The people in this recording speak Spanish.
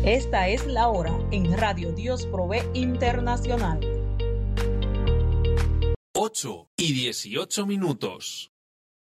Esta es la hora en Radio Dios Provee Internacional. 8:18.